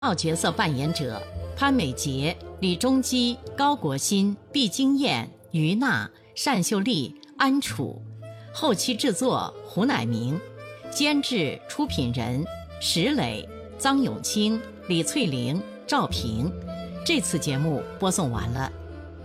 要角色扮演者：潘美杰、李中基、高国新、毕京燕、于娜、单秀丽、安楚。后期制作：胡乃明。监制、出品人：石磊、臧永清、李翠玲、赵平。这次节目播送完了。